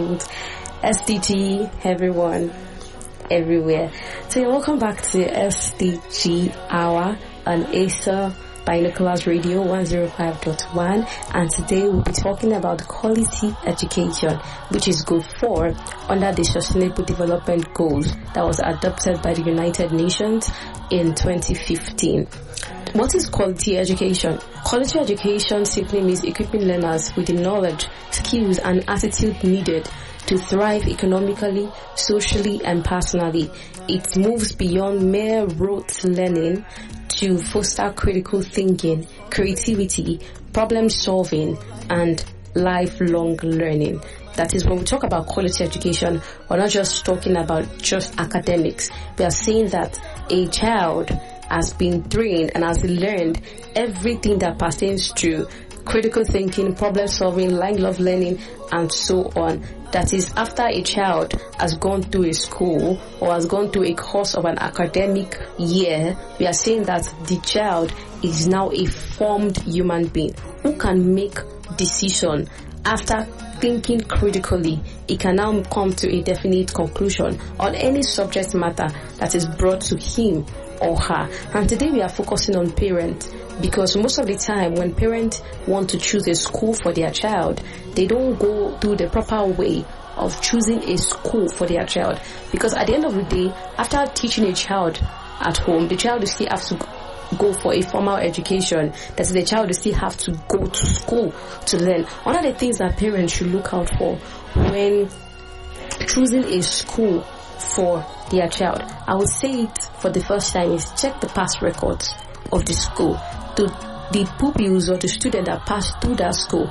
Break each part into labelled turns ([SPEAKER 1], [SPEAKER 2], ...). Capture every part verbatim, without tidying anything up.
[SPEAKER 1] S D G, everyone, everywhere. So welcome back to S D G Hour on Acer Binoculars Radio one oh five point one, and today we'll be talking about quality education, which is goal four under the Sustainable Development Goals that was adopted by the United Nations in twenty fifteen. What is quality education? Quality education simply means equipping learners with the knowledge, skills, and attitude needed to thrive economically, socially, and personally. It moves beyond mere rote learning to foster critical thinking, creativity, problem solving, and lifelong learning. That is, when we talk about quality education, we're not just talking about just academics. We are saying that a child has been trained and has learned everything that pertains to critical thinking, problem solving, lifelong learning, and so on. That is, after a child has gone through a school or has gone through a course of an academic year, we are saying that the child is now a formed human being who can make decisions after thinking critically. It can now come to a definite conclusion on any subject matter that is brought to him or her. And today we are focusing on parents, because most of the time when parents want to choose a school for their child, they don't go through the proper way of choosing a school for their child. Because at the end of the day, after teaching a child at home, the child will still have to go for a formal education. That is, the child will still have to go to school to learn. One of the things that parents should look out for when choosing a school for their child, I would say it for the first time, is check the past records of the school. To the pupils or the students that pass through that school,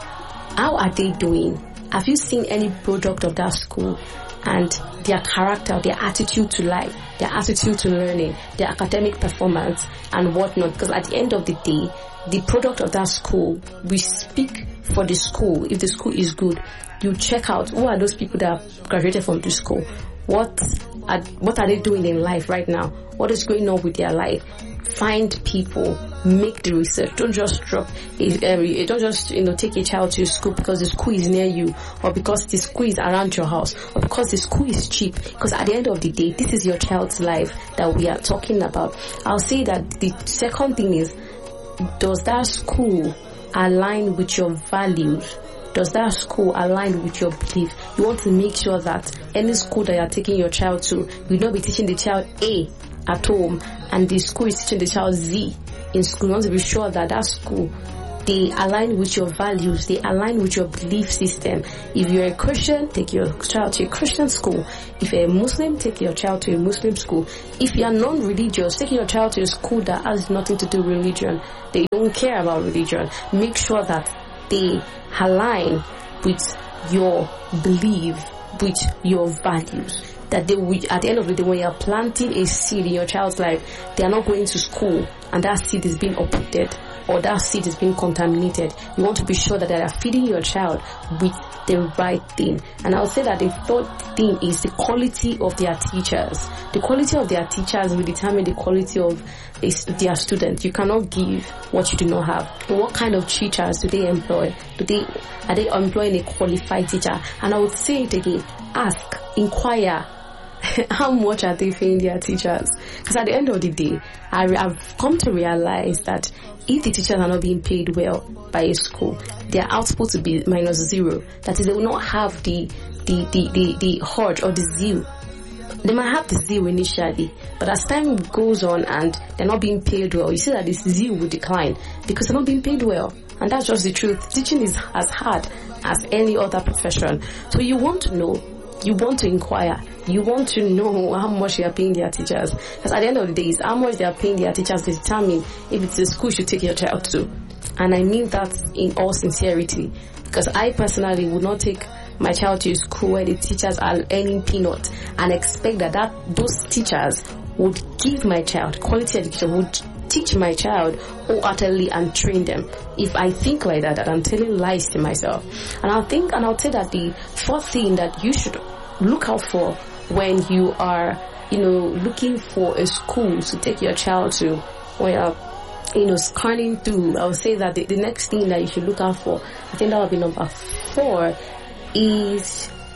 [SPEAKER 1] how are they doing? Have you seen any product of that school and their character, their attitude to life, their attitude to learning, their academic performance and whatnot? Because at the end of the day, the product of that school, we speak for the school. If the school is good, you check out who are those people that have graduated from the school. What are, what are they doing in life right now? What is going on with their life? Find people, make the research. Don't just drop it. Um, don't just you know take a child to school because the school is near you, or because the school is around your house, or because the school is cheap. Because at the end of the day, this is your child's life that we are talking about. I'll say that the second thing is, does that school align with your values? Does that school align with your belief? You want to make sure that any school that you're taking your child to will not be teaching the child A at home and the school is teaching the child Z in school. You want to be sure that that school, they align with your values, they align with your belief system. If you're a Christian, take your child to a Christian school. If you're a Muslim, take your child to a Muslim school. If you're non-religious, take your child to a school that has nothing to do with religion. They don't care about religion. Make sure that they align with your belief, with your values. That they will, at the end of the day, when you're planting a seed in your child's life, they are not going to school and that seed is being uprooted or that seed is being contaminated. You want to be sure that they are feeding your child with the right thing. And I would say that the third thing is the quality of their teachers. The quality of their teachers will determine the quality of their students. You cannot give what you do not have. But what kind of teachers do they employ? Do they are they employing a qualified teacher? And I would say it again: ask, inquire. How much are they paying their teachers? Because at the end of the day, I, I've come to realize that if the teachers are not being paid well by a school, their output will be minus zero. That is, they will not have the the the the, the urge or the zeal. They might have the zeal initially, but as time goes on and they're not being paid well, you see that this zeal will decline because they're not being paid well. And that's just the truth. Teaching is as hard as any other profession. So you want to know. You want to inquire. You want to know how much they are paying their teachers. Because at the end of the day, it's how much they are paying their teachers to determine if it's a school you should take your child to. And I mean that in all sincerity. Because I personally would not take my child to a school where the teachers are earning peanuts and expect that, that those teachers would give my child quality education, would teach my child wholeheartedly and train them. If I think like that, that I'm telling lies to myself. And I'll think, and I'll say that the fourth thing that you should look out for when you are, you know, looking for a school to take your child to, when you're, you know, scanning through, I would say that the, the next thing that you should look out for, I think that would be number four, is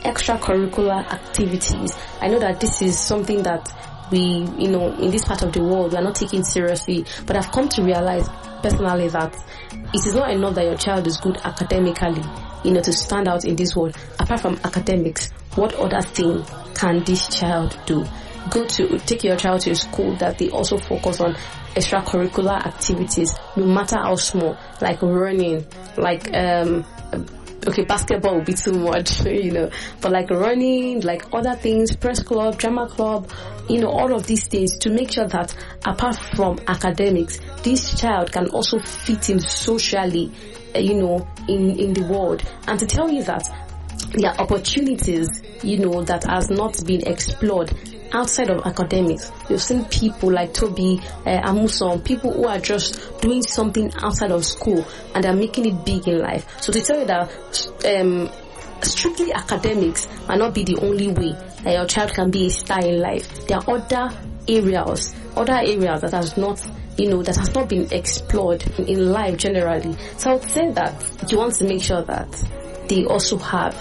[SPEAKER 1] extracurricular activities. I know that this is something that we, you know, in this part of the world, we are not taking seriously, but I've come to realize personally that it is not enough that your child is good academically, you know, to stand out in this world. Apart from academics, what other thing can this child do? Go to, take your child to a school that they also focus on extracurricular activities, no matter how small, like running, like, um, okay, basketball would be too much, you know, but like running, like other things, press club, drama club, you know, all of these things, to make sure that apart from academics, this child can also fit in socially, uh, you know, in, in the world. And to tell you that there are opportunities, you know, that has not been explored outside of academics. You've seen people like Toby, uh, Amuson, people who are just doing something outside of school and they're making it big in life. So to tell you that um, strictly academics might not be the only way that your child can be a star in life. There are other areas, other areas that has not, you know, that has not been explored in, in life generally. So I would say that you want to make sure that they also have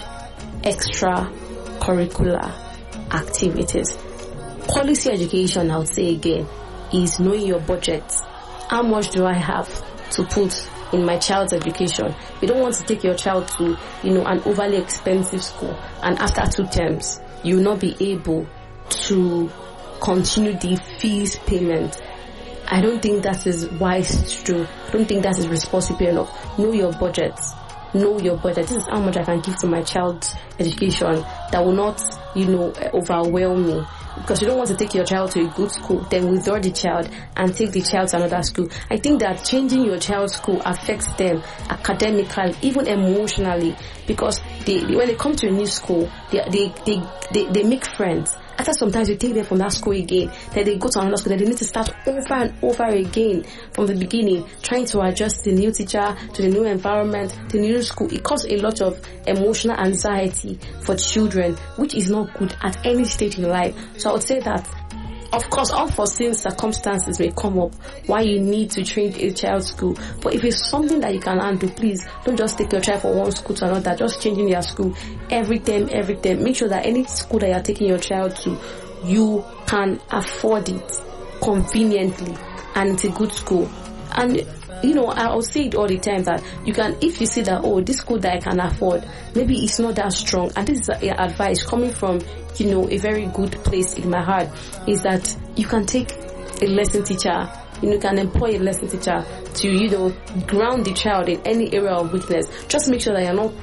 [SPEAKER 1] extra curricular activities. Quality education, I would say again, is knowing your budget. How much do I have to put in my child's education? You don't want to take your child to, you know, an overly expensive school, and after two terms, you will not be able to continue the fees payment. I don't think that is wise to do. I don't think that is responsible enough. Know your budget. Know your budget. This is how much I can give to my child's education that will not, you know, overwhelm me. Because you don't want to take your child to a good school, then withdraw the child and take the child to another school. I think that changing your child's school affects them academically, even emotionally, because they, when they come to a new school, they they they they, they make friends. After sometimes you take them from that school again, then they go to another school, then they need to start over and over again from the beginning, trying to adjust to the new teacher, to the new environment, to the new school. It causes a lot of emotional anxiety for children, which is not good at any stage in life. So I would say that, of course, unforeseen circumstances may come up why you need to change a child's school. But if it's something that you can handle, please don't just take your child from one school to another, just changing their school every time, every time. Make sure that any school that you're taking your child to, you can afford it conveniently and it's a good school. And you know, I will say it all the time that you can, if you see that, oh, this school that I can afford, maybe it's not that strong, and this is advice coming from, you know, a very good place in my heart, is that you can take a lesson teacher, you know, you can employ a lesson teacher to, you know, ground the child in any area of weakness. Just make sure that you're not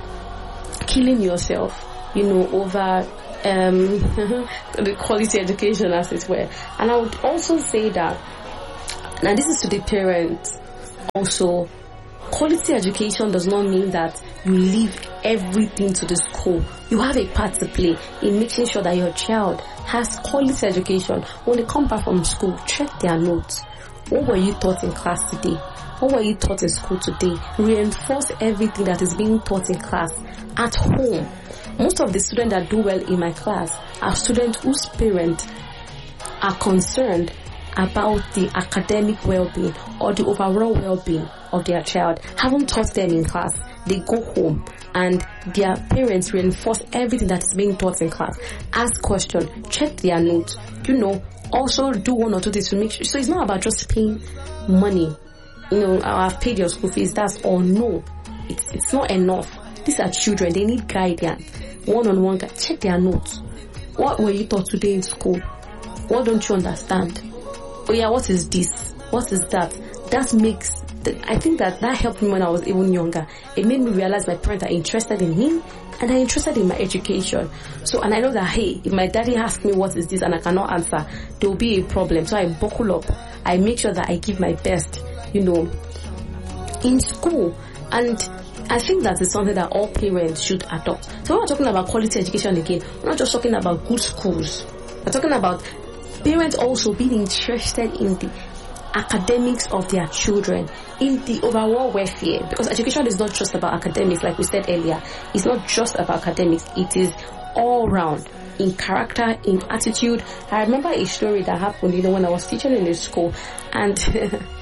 [SPEAKER 1] killing yourself, you know, over um, the quality education, as it were. And I would also say that, now this is to the parents also, quality education does not mean that you leave everything to the school. You have a part to play in making sure that your child has quality education. When they come back from school, check their notes. What were you taught in class today? What were you taught in school today? Reinforce everything that is being taught in class at home. Most of the students that do well in my class are students whose parents are concerned about the academic well-being or the overall well-being of their child. Haven't taught them in class. They go home and their parents reinforce everything that is being taught in class. Ask questions, check their notes, you know, also do one or two things to make sure. So it's not about just paying money. You know, I've paid your school fees, that's all. No, it's, it's not enough. These are children, they need guidance. One-on-one, check their notes. What were you taught today in school? What don't you understand? Oh yeah, what is this? What is that? That makes, the, I think that that helped me when I was even younger. It made me realize my parents are interested in me and are interested in my education. So, and I know that, hey, if my daddy asks me what is this and I cannot answer, there will be a problem. So I buckle up. I make sure that I give my best, you know, in school. And I think that is something that all parents should adopt. So when we're talking about quality education again, we're not just talking about good schools. We're talking about parents also being interested in the academics of their children, in the overall welfare, because education is not just about academics, like we said earlier. It's not just about academics, it is all round, in character, in attitude. I remember a story that happened, you know, when I was teaching in a school, and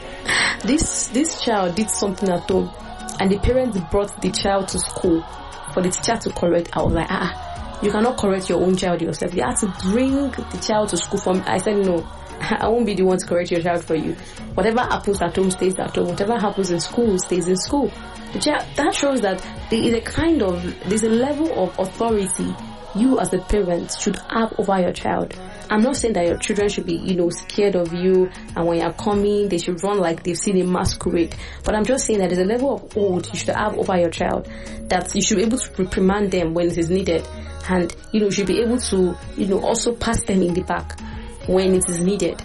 [SPEAKER 1] this this child did something at home, and the parents brought the child to school for the teacher to correct, I was like, ah, you cannot correct your own child yourself. You have to bring the child to school for me. I said, no, I won't be the one to correct your child for you. Whatever happens at home stays at home. Whatever happens in school stays in school. That shows that there is a kind of, there's a level of authority you as a parent should have over your child. I'm not saying that your children should be, you know, scared of you, and when you're coming, they should run like they've seen a masquerade. But I'm just saying that there's a level of oath you should have over your child, that you should be able to reprimand them when it is needed. And, you know, you should be able to, you know, also pass them in the back when it is needed.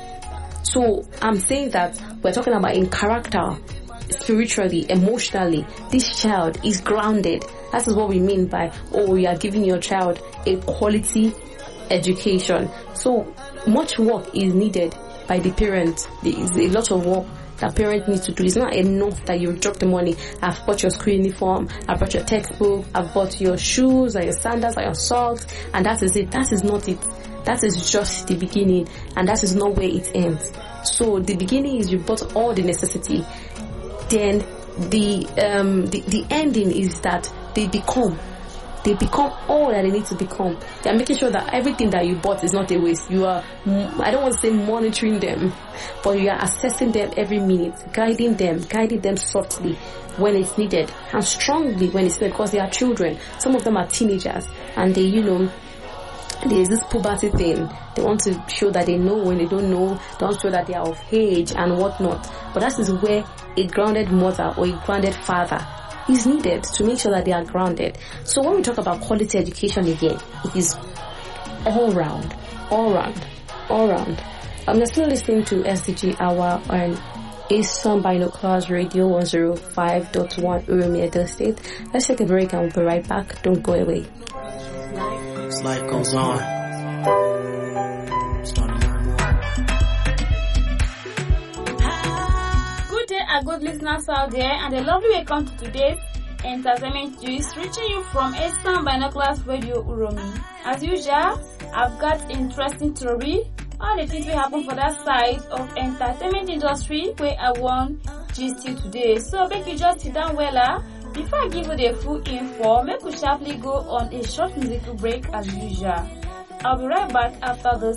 [SPEAKER 1] So I'm saying that we're talking about in character, spiritually, emotionally, this child is grounded. That is what we mean by, oh, you are giving your child a quality education. So much work is needed by the parents. There is a lot of work that parents need to do. It's not enough that you drop the money. I've bought your school uniform, I've bought your textbook, I've bought your shoes, or your sandals, or your socks, and that is it. That is not it. That is just the beginning, and that is not where it ends. So the beginning is you bought all the necessity. Then the um the, the ending is that they become they become all that they need to become. They are making sure that everything that you bought is not a waste. You are, I don't want to say monitoring them, but you are assessing them every minute, guiding them, guiding them softly when it's needed, and strongly when it's needed, because they are children. Some of them are teenagers, and they, you know, there's this puberty thing. They want to show that they know when they don't know. They want to show that they are of age and whatnot. But that is where a grounded mother or a grounded father is needed to make sure that they are grounded. So when we talk about quality education again, it is all round, all round, all round. Um, you're still listening to S D G Hour on Eastern Binoculars Radio one oh five point one Uromi, Edo State. Let's take a break and we'll be right back. Don't go away.
[SPEAKER 2] As life goes on,
[SPEAKER 3] good day and good listeners out there, and a lovely welcome to today's entertainment gist, reaching you from Eastern Binoculars Radio Uromi. As usual, I've got interesting story, all the things will happen for that side of entertainment industry where I want gist you today. So make you just sit down well. Before I give you the full info, make we sharply go on a short musical break as usual. I'll be right back after this